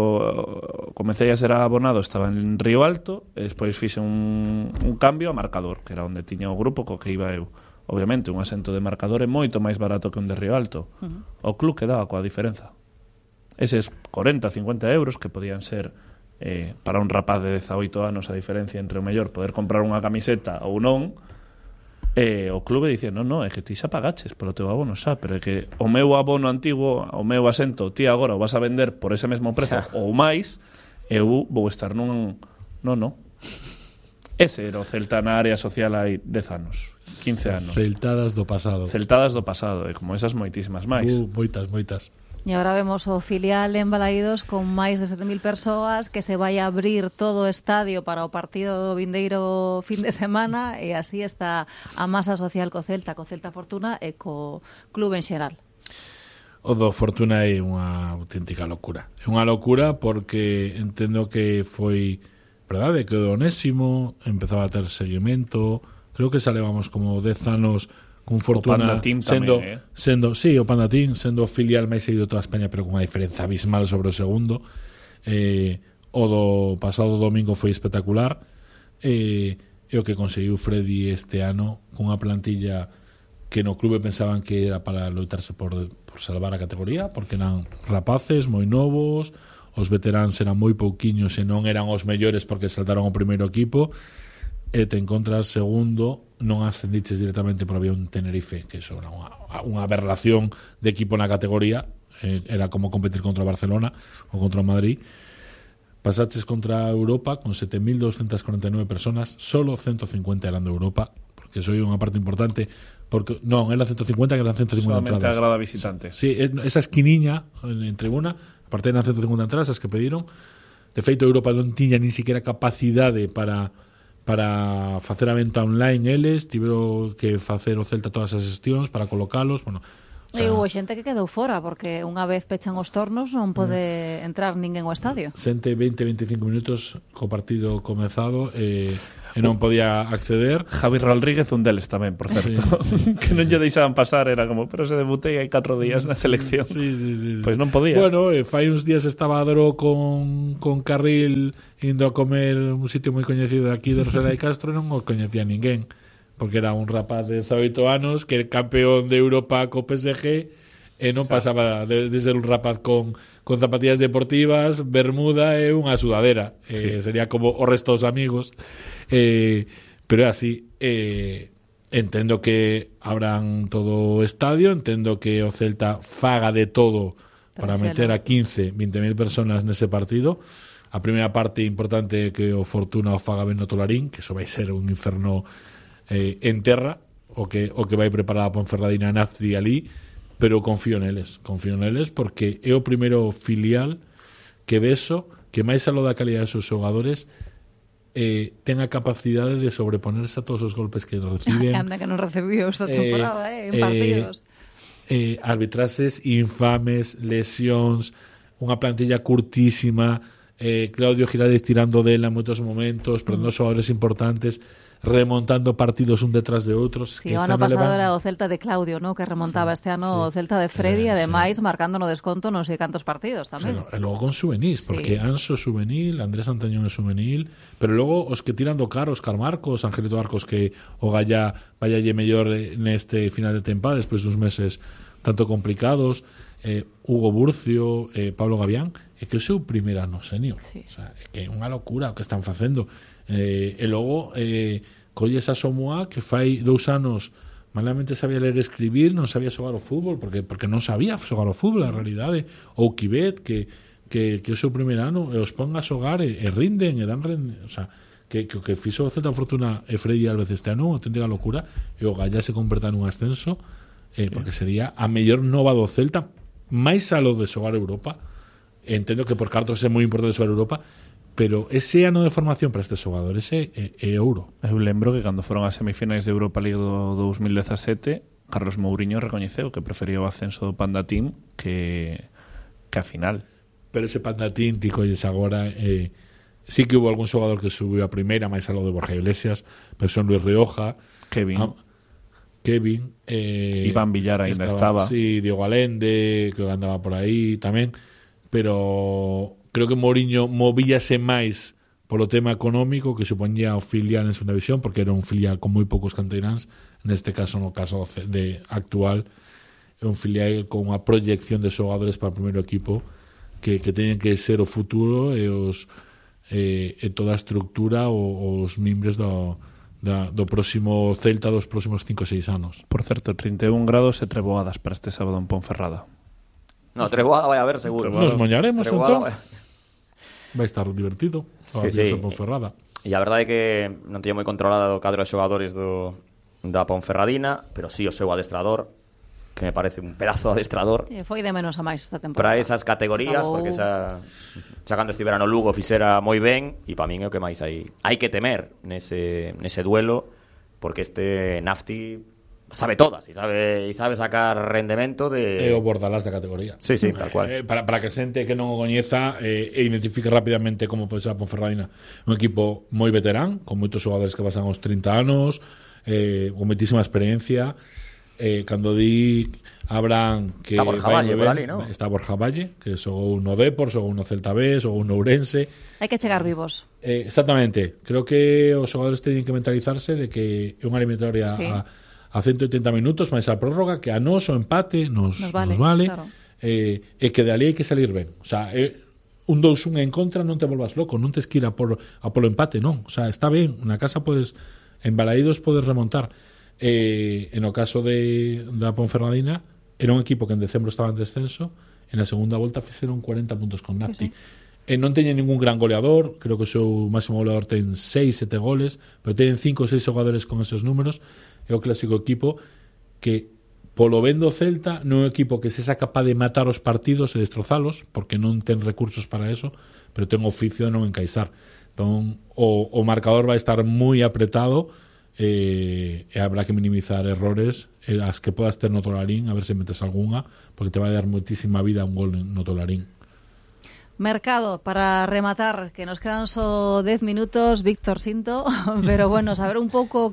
cando comecei a ser abonado estaba en Río Alto e despois fixe un, un cambio a marcador, que era onde tiña o grupo co que iba eu. Obviamente, un asento de marcador é moito máis barato que un de Río Alto. Uh-huh. O club quedaba coa diferenza. Eses corenta, cincuenta euros que podían ser eh, para un rapaz de dezaoito anos a diferencia entre o mellor poder comprar unha camiseta ou non, eh, o clube dicía, non, non, é que ti xa pagaches polo teu abono xa, pero é que o meu abono antigo, o meu asento, ti agora o vas a vender por ese mesmo prezo ou máis, eu vou estar nun... Non, non. Ese era o Celta na área social hai dez anos, quince anos. Celtadas do pasado. Celtadas do pasado, e como esas moitísimas máis. Uh, moitas, moitas. E agora vemos o filial en Balaídos con máis de sete mil persoas, que se vai a abrir todo o estadio para o partido do vindeiro fin de semana, e así está a masa social co Celta, co Celta Fortuna e co club en xeral. O do Fortuna é unha auténtica locura. É unha locura porque entendo que foi, verdade, que o Onésimo empezaba a ter seguimento. Creo que xa levamos como dez anos con Fortuna sendo, tamén, eh? sendo, sí, o Pandatín sendo o filial máis seguido de toda España, pero con unha diferenza abismal sobre o segundo. Eh, o do pasado domingo foi espectacular. Eh, e o que conseguiu Freddy este ano con unha plantilla que no clube pensaban que era para loitarse por, por salvar a categoría, porque eran rapaces moi novos, os veteráns eran moi pouquiños e non eran os mellores porque saltaron o primeiro equipo, e te encontras segundo, non ascendiches directamente por había un Tenerife, que eso era unha, unha aberración de equipo na categoría, eh, era como competir contra o Barcelona ou contra o Madrid. Pasaches contra Europa con sete mil doscientas cuarenta e nove personas, solo ciento cincuenta eran de Europa, porque que soy unha parte importante, porque non, eran ciento cincuenta, que eran ciento cincuenta solamente entradas. a grada visitante. Sí, esa esquiniña en tribuna, aparte eran ciento cincuenta entradas as que pediron. De feito, Europa non tiña nin siquiera capacidade para para facer a venta online eles, tiveron que facer o Celta todas as xestións para colocalos, bueno, o sea, e hubo xente que quedou fora porque unha vez pechan os tornos non pode entrar ninguén ao estadio. Xente veinte a veinticinco minutos co partido comezado e, e non podía acceder. Javi Rodríguez un deles tamén, por certo, sí. que non lle deixaban pasar, era como, pero se debutei hai catro días na selección. Sí, sí, sí, sí. Pois non podía. Bueno, eh, fai uns días estaba Dro con, con Carril indo a comer un sitio moi coñecido aquí de Rosela de Castro e non o coñecía ninguén, porque era un rapaz de dezaoito anos que é campeón de Europa co P S G e non pasaba de, de ser un rapaz con, con zapatillas deportivas, bermuda e unha sudadera. Sí. Eh, sería como o resto dos amigos. Eh, pero é así. Eh, entendo que abran todo o estadio, entendo que o Celta faga de todo para meter a quince, veinte mil personas nese partido. A primeira parte importante é que o Fortuna o faga ben no Tolarín, que eso vai ser un inferno eh, en terra, o que, o que vai preparar a Ponferradina Nafti ali, pero confío neles, confío neles porque é o primeiro filial que beso que máis aló da calidad dos seus xogadores eh, ten a capacidade de sobreponerse a todos os golpes que reciben. Que anda que non recibiu esta temporada, eh, eh, en partidos. Eh, eh, arbitrases infames, lesións, unha plantilla curtísima, eh, Claudio Girades tirando dela en moitos momentos, perdendo mm. xogadores importantes, remontando partidos un detrás de outros. Sí, o ano pasado era o Celta de Claudio, ¿no? Que remontaba sí, este ano sí. o Celta de Freddy, eh, ademais sí. marcando no desconto non sei cantos partidos tamén. Sí, e logo con juvenís, porque sí. Anso é juvenil, Andrés Antañón é juvenil, pero logo os que tiran do carro, Óscar Marcos, Angelito Arcos, que o Gallá vayalle mellor neste final de tempada despois duns meses tanto complicados, eh, Hugo Burcio, eh, Pablo Gavián, é que é o seu primer ano senior. Sí. O sea, é que é unha locura o que están facendo. Eh, e logo eh, colles a Somoa que fai dous anos malamente sabía ler e escribir, non sabía xogar o fútbol porque, porque non sabía xogar o fútbol a realidade, ou Kibet que, que, que o seu primer ano e os ponga a xogar e, e rinden e dan rende, o sea, que, que o que fixo o Celta Fortuna e Freddy Álvarez este ano unha auténtica locura e o Gallá se converta nun ascenso eh, porque sería a mellor nova do Celta máis a lo de xogar Europa. Entendo que por cartos é moi importante xogar Europa, pero ese ano de formación para estes xogadores é, é, é ouro. Eu lembro que cando foron as semifinais de Europa League do dos mil dezasete, Carlos Mourinho recoñeceu que prefería o ascenso do Panda Team que, que a final. Pero ese Panda Team, tico, e agora eh, sí que hubo algún xogador que subiu a primeira, máis algo de Borja Iglesias, pero son Luis Rioja, Kevin, ah, Kevin eh, Iván Villar ainda estaba, estaba. Sí, Diego Allende, creo que andaba por aí tamén, pero creo que Mourinho movíase máis polo tema económico que supoñía o filial en segunda división, porque era un filial con moi poucos canteiráns, neste caso, no caso de actual, é un filial con unha proyección de xogadores para o primeiro equipo que, que teñen que ser o futuro e os eh, e toda a estructura o, os mimbres do, da, do próximo Celta dos próximos cinco ou seis anos. Por certo, trinta e un grados e treboadas para este sábado en Ponferrada. No, treboada vai a haber seguro. Nos moñaremos, entón. Vai... vai estar divertido. Sí, sí. Ponferrada. E a verdade é que non tiña moi controlada o cadro de xogadores do, da Ponferradina, pero sí o seu adestrador, que me parece un pedazo de adestrador. Sí, foi de menos a máis esta temporada. Para esas categorías, Acabou... porque xa, xa cando estivera no Lugo fixera moi ben, e para min é o que máis hai, hai que temer nese, nese duelo, porque este Nafti sabe todas e sabe, e sabe sacar rendemento de... É o Bordalás da categoría. Sí, sí, tal cual. Eh, para, para que xente que non o coñeza eh, e identifique rapidamente como pode ser a Ponferradina, un equipo moi veterán, con moitos xogadores que pasan os trinta anos, eh, con moitísima experiencia. Eh, cando di Abraham que está Borja Valle por ali, ¿no? Está Borja Valle, que xogou no Depor, xogou no Celta B, xogou no Ourense. Hai que chegar vivos. Eh, exactamente. Creo que os xogadores teñen que mentalizarse de que é unha eliminatoria sí. a a ciento oitenta minutos máis a prórroga, que a nos o empate nos, nos vale, nos vale claro. eh, e que de ali hai que salir ben, o sea, eh, un dous un en contra non te volvas loco, non tes que ir a por, a polo empate, non, o sea, está ben, na casa podes, en Balaídos podes remontar. Eh, en o caso de da Ponferradina era un equipo que en decembro estaba en descenso, en la segunda volta fixeron cuarenta puntos con Nafti, sí, sí. E non teñen ningún gran goleador, creo que o seu máximo goleador ten seis, sete goles, pero teñen cinco ou seis xogadores con esos números. É o clásico equipo que, polo vendo Celta, non é un equipo que se sea capaz de matar os partidos e destrozalos, porque non ten recursos para eso, pero ten oficio de non encaixar. Entón, o, o marcador vai estar moi apretado, e, e habrá que minimizar errores e as que podas ter no Tolarín, a ver se metes algunha, porque te vai dar moitísima vida un gol no Tolarín. Mercado, para rematar, que nos quedan só dez minutos, Víctor Sinto, pero bueno, saber un pouco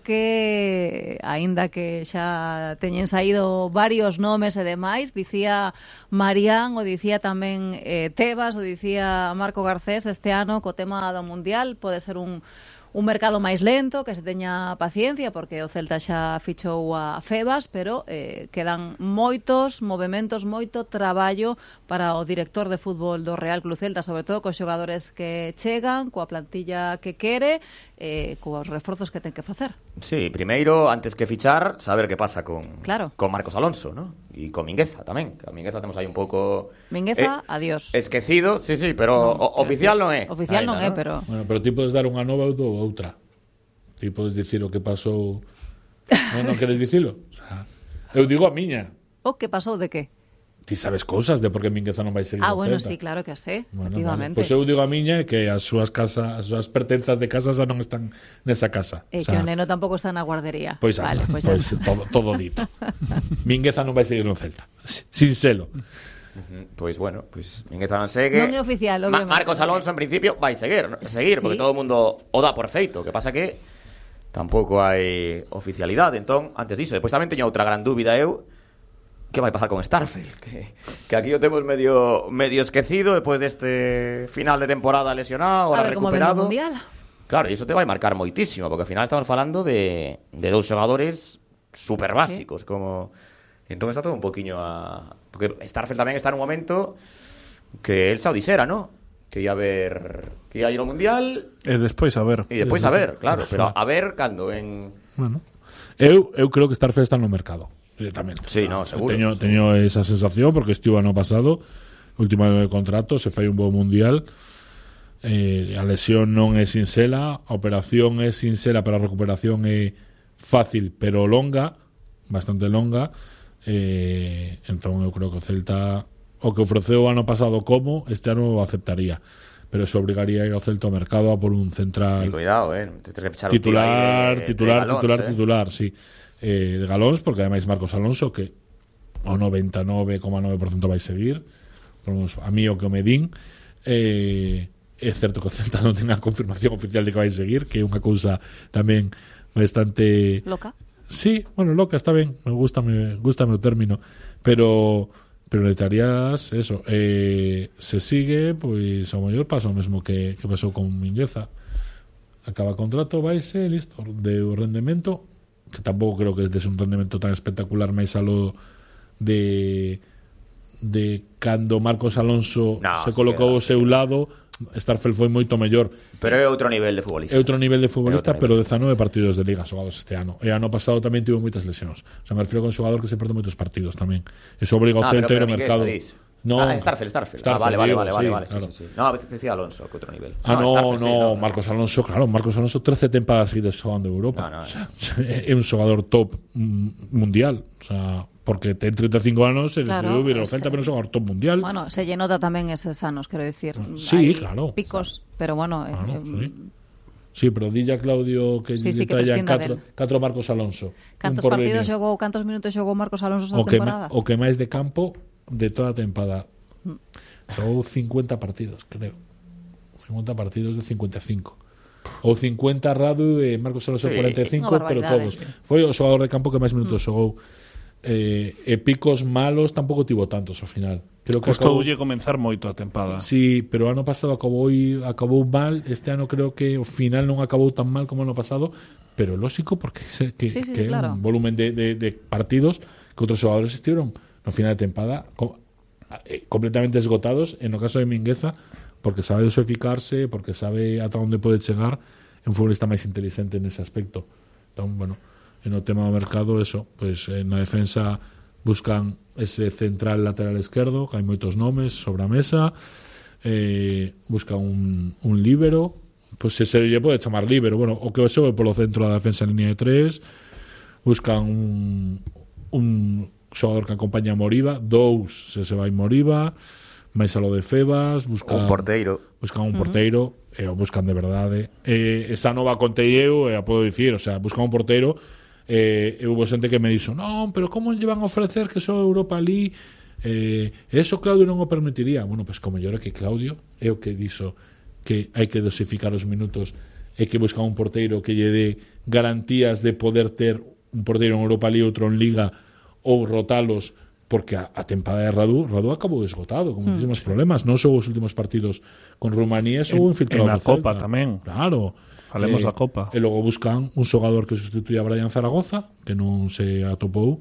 que, aínda que xa teñen saído varios nomes e demais, dicía Marián, o dicía tamén eh, Tebas, o dicía Marco Garcés, este ano co tema do Mundial pode ser un un mercado máis lento, que se teña paciencia, porque o Celta xa fichou a Febas, pero eh, quedan moitos movementos, moito traballo para o director de fútbol do Real Club Celta, sobre todo cos xogadores que chegan, coa plantilla que quere, eh, cos reforzos que ten que facer. Sí, primeiro, antes que fichar, saber que pasa con, claro. con Marcos Alonso, ¿no? E con Mingueza tamén, que a Mingueza temos aí un pouco... Mingueza, eh, adiós. Esquecido, sí, sí, pero no, o, oficial non é. Oficial ainda, non é, ¿no? pero... Bueno, pero ti podes dar unha nova ou outra. Ti podes dicir o que pasou... Non, non queres dicilo? O sea, eu digo a miña. O que pasou de que? Ti sabes cousas de por que Mingueza non vai seguir Ah, no bueno, Celta. sí, claro que sé, Bueno, efectivamente. vale. Pois eu digo a miña que as súas casas, as súas pertenzas de casa xa non están nesa casa. E O que sea, o neno tampouco está na guardería. Pois xa vale, está, pois pois está. todo, todo dito. Mingueza non vai seguir no Celta. Sin selo. Uh-huh. Pois bueno, pois Mingueza non segue. Non é oficial, Ma obviamente. Marcos Alonso en principio vai seguir, ¿no? seguir, Sí. porque todo o mundo o dá por feito, que pasa que tampouco hai oficialidade, entón, antes diso, depois tamén teño outra gran dúbida eu, que vai pasar con Starfel, que, que aquí o temos medio medio esquecido depois deste final de temporada lesionado, A ahora ver como vende o recuperado. Mundial. Claro, e iso te vai marcar moitísimo, porque ao final estamos falando de, de dous xogadores super básicos, sí. como... Entón está todo un poquinho a... Porque Starfel tamén está nun momento que el xa o dixera, ¿no? Que ia a ver... Que ia a ir ao Mundial... E despois a ver. E despois a ver, claro, pero a ver cando en... Bueno, eu, eu creo que Starfel está no mercado, directamente. Sí, no, seguro. Teño, seguro. teño esa sensación, porque estivo ano pasado, último ano de contrato, se fai un bo Mundial, eh, a lesión non é sinxela, a operación é sinxela, pero a recuperación é fácil, pero longa, bastante longa, eh, entón eu creo que o Celta, o que ofreceu o ano pasado como, este ano o aceptaría, pero se obrigaría a ir ao Celta ao mercado a por un central... Y cuidado, eh, te tienes que fichar titular, un tío ahí de, titular, de Galóns, titular, eh. titular, sí. Eh, de Galóns, porque ademais Marcos Alonso, que ao noventa e nove coma nove por ciento vai seguir, vamos, a mí o que o me din, eh, é certo que o Celta non ten a confirmación oficial de que vai seguir, que é unha cousa tamén bastante... Loca. Sí, bueno, loca, está ben, me gusta me gusta o término, pero pero necesitarías eso, eh, se sigue, pois ao mellor pasa o mesmo que, que pasou con Mingueza. Acaba contrato, vaise, listo, de o rendemento, que tampouco creo que des un rendemento tan espectacular máis alo de de cando Marcos Alonso No, se sí colocou que- ao seu lado, Starfel foi moito mellor. Pero é outro nivel de futbolista. É outro nivel de futbolista, É outro pero nivel. dezanove partidos de liga xogados este ano. E ano pasado tamén tivo moitas lesións. O sea, me refiro con un xogador que se perde moitos partidos tamén. Eso obriga ao Ah, Celta a ir pero- ao pero mercado. Mingueza, dis. No, Ah, Starfel, Starfel. Ah, Starfel, vale, vale, digo, vale, vale, sí, vale, sí, claro. sí, sí. No, a veces decía Alonso, que outro nivel. Ah, no, Starfel, sí, no, Marcos Alonso, claro, Marcos Alonso trece tempadas seguidas xogando en Europa. No, no, o sea, é un xogador top mm, mundial, o sea, porque ten treinta e cinco anos e Claro, decidiu vir ao sí. Celta, pero é un xogador top mundial. Bueno, se lle nota tamén eses anos, quero dicir. Hai Sí, claro. picos, pero bueno... eh, Claro, eh, sí. Sí, pero dilla Claudio que Sí, lle sí, que traían prescinda catro, del. catro Marcos Alonso. Cantos un por partidos línea. xogou, cantos minutos xogou Marcos Alonso esta o que, temporada? ma- o que máis de campo de toda a tempada. Xogou cincuenta partidos, creo. cincuenta partidos de cincuenta e cinco. Ou cincuenta Radu e Marcos Alonso Sí, cuarenta e cinco, unha pero barbaridade. todos. Foi o xogador de campo que máis minutos xogou. Eh, e picos malos tampouco tivo tantos ao final. Creo que acabou, Costoulle comenzar moito a tempada. sí, pero o ano pasado acabou acabou mal, este ano creo que o final non acabou tan mal como o ano pasado, pero lógico porque se, que, Sí, sí, que é claro. un volumen de, de, de partidos que outros xogadores estiveron no final de tempada co, eh, completamente esgotados, en o caso de Mingueza, porque sabe dosificarse, porque sabe ata onde pode chegar, é un futbolista máis inteligente nese aspecto. Entón, bueno, en o tema do mercado, eso, pues eh, na defensa buscan ese central lateral esquerdo, que hai moitos nomes sobre a mesa, eh, busca un, un líbero, pois pues se se lle pode chamar líbero, bueno, o que xogue polo centro da defensa en línea de tres, buscan un, un xogador que acompaña a Moriba, dous se se vai Moriba, máis a lo de Febas, buscan un porteiro, buscan un porteiro, uh-huh. e o buscan de verdade. Eh, esa nova contei eu, e a podo dicir, o sea, buscan un porteiro. Eh, e hubo xente que me dixo, non, pero como lle van a ofrecer que só Europa League? Eh, eso Claudio non o permitiría. Bueno, pois pues, como yo era que Claudio é o que dixo que hai que dosificar os minutos e que busca un porteiro que lle dé garantías de poder ter un porteiro en Europa League, outro en Liga, ou rotalos, porque a, a tempada de Radu Radu acabou esgotado, con muchísimos mm. problemas. Non sou os últimos partidos con Rumanía, sou infiltrado en a Copa tamén. Claro. Falemos eh, da Copa. E logo buscan un xogador que sustituya a Brian Zaragoza, que non se atopou,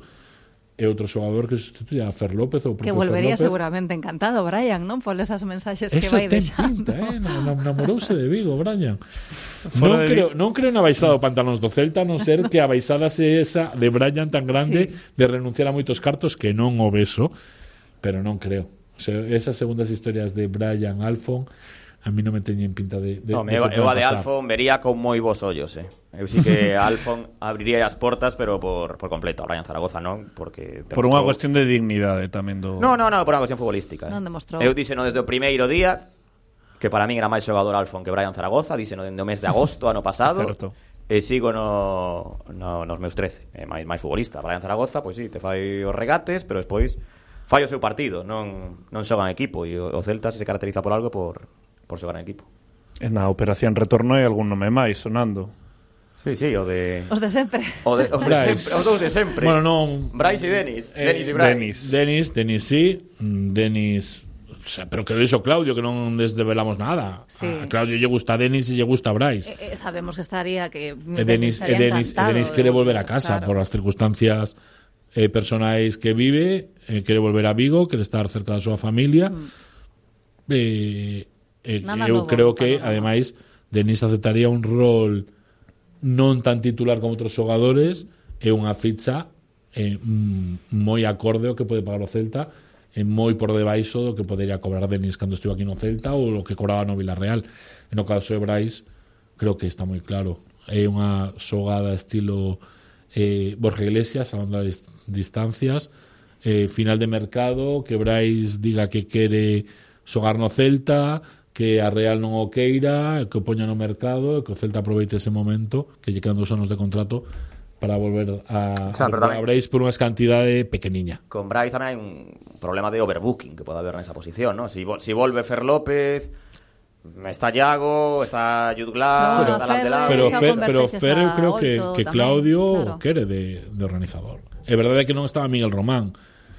e outro xogador que sustituya a Fer López ou que volvería seguramente encantado Brian, non? Por esas mensaxes que eso vai ten deixando. Pinta, eh? Namorouse de Vigo, Brian. Non creo, non creo na baixada do pantalóns do Celta, a non ser que a baixada se esa de Brian tan grande, sí, de renunciar a moitos cartos, que non o beso, pero non creo. O sea, esas segundas historias de Brian Alfon a mí non me teñen pinta de, de, no, de eu, eu a de Alfon vería con moi bons ollos, eh. Eu sí que Alfon abriría as portas, pero por, por completo. A Brian Zaragoza non, porque por unha cuestión de dignidade tamén do... No, no, no, por unha cuestión futbolística, eh. Non demostrou. Eu díxeno desde o primeiro día que para min era máis xogador Alfon que Brian Zaragoza, díxeno desde o mes de agosto ano pasado. Certo. E sigo no, no, nos meus trece, eh, máis, máis futbolista. Brian Zaragoza, pois sí, te fai os regates, pero despois fai o seu partido, non, non xoga en equipo, e o, o Celta se caracteriza por algo por por xogar en equipo. Na Operación Retorno hai algún nome máis sonando. Sí, sí, o de... Os de sempre. O de, os de sempre, os dous de sempre. Bueno, non... Brais e Denis. Eh, Denis e Brais. Denis, Denis, Denis sí. Denis... O sea, pero que dixo Claudio, que non desvelamos nada. Sí. A Claudio lle gusta Denis e lle gusta Brais. Eh, eh, sabemos que estaría... que E Denis, e Denis, e Denis quere volver a casa, claro, por as circunstancias eh, personais que vive, eh, quere volver a Vigo, quere estar cerca da súa familia. Mm. Eh... Eh, eu creo que, ademais, Denis aceptaría un rol non tan titular como outros xogadores e unha ficha eh, moi acorde ao que pode pagar o Celta, e moi por debaixo do que podería cobrar Denis cando estivo aquí no Celta ou o que cobraba no Villarreal. E no caso de Brais, creo que está moi claro. É unha xogada estilo eh, Borja Iglesias, hablando de distancias, eh, final de mercado, que Brais diga que quere xogar no Celta, que a Real non o queira, que o poña no mercado, que o Celta aproveite ese momento, que lle quedan dos anos de contrato para volver a, o sea, a, tamén, a Brais por unha cantidade pequeniña. Con Brais tamén hai un problema de overbooking que pode haber nesa posición, ¿no? Si, si volve Fer López, está Iago, está Jude Glass, no, está Landelao. Pero Fer, pero Fer eu creo que, que Claudio tamén, claro, quere de, de organizador. É verdade que non estaba Miguel Román,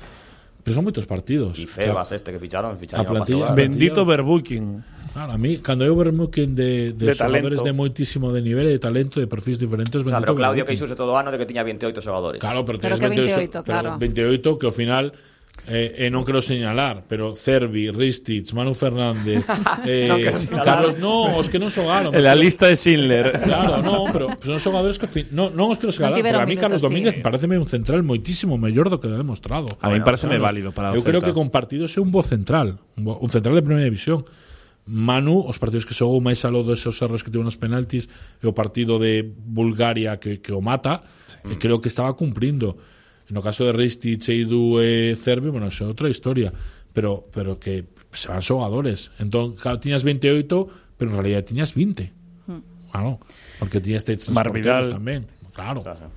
pero son moitos partidos. E Febas, claro, este que ficharon, ficharon a plantilla, bendito overbooking. Claro, a mí, cando hai overbooking de, de, de xogadores de moitísimo de nivel e de talento, de perfis diferentes, o sea, pero Claudio que xuse todo o ano de que tiña veintioito xogadores. Claro, pero, pero que veintioito, veintioito, claro. veintioito que ao final eh, eh, non quero señalar, pero Cervi, Ristich, Manu Fernández, eh, no Carlos, no, os que non xogaron. En la lista de Schindler. Claro, no, pero son xogadores que fin, no, non os quero señalar, no, pero a mí Carlos sí. Domínguez pareceme un central moitísimo mellor do que ha demostrado. A mí bueno, pareceme válido para o Eu creo que con partidos é un bo central, un, bo, un central de primeira división. Manu, os partidos que xogou máis aló desos erros que tivo nos penaltis, e o partido de Bulgaria que, que o mata, sí. E creo que estaba cumprindo. No caso de Ristich, Eidu e Cervi, bueno, é outra historia, pero pero que se van xogadores. Entón, claro, tiñas veintioito, pero en realidad tiñas vinte. Mm. Claro, porque tiñas estes porteros tamén. Claro.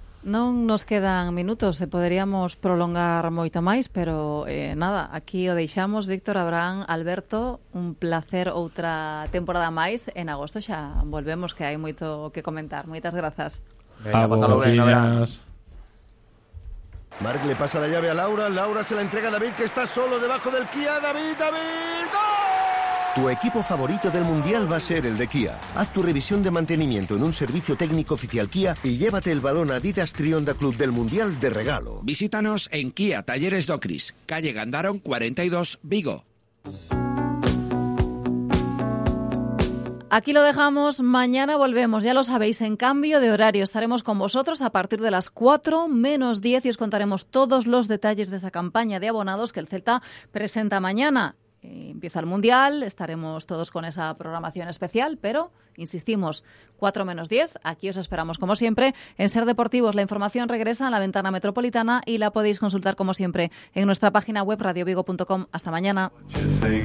Non nos quedan minutos e poderíamos prolongar moito máis, pero eh, nada, aquí o deixamos. Víctor, Abraham, Alberto, un placer outra temporada máis. En agosto xa volvemos, que hai moito que comentar. Moitas grazas. Venga, pasalo ben, Marc le pasa la llave a Laura, Laura se la entrega a David, que está solo debajo del Kia. David, David, ¡gol! Tu equipo favorito del Mundial va a ser el de Kia. Haz tu revisión de mantenimiento en un servicio técnico oficial Kia y llévate el balón Adidas Trionda Club del Mundial de regalo. Visítanos en Kia Talleres Docris, calle Gandaron cuarenta y dos, Vigo. Aquí lo dejamos, mañana volvemos, ya lo sabéis, en cambio de horario. Estaremos con vosotros a partir de las cuatro menos diez y os contaremos todos los detalles de esa campaña de abonados que el Celta presenta mañana. Eh, empieza el Mundial, estaremos todos con esa programación especial, pero, insistimos, cuatro menos diez, aquí os esperamos como siempre. En Ser Deportivos la información regresa a la ventana metropolitana y la podéis consultar como siempre en nuestra página web radio vigo punto com. Hasta mañana.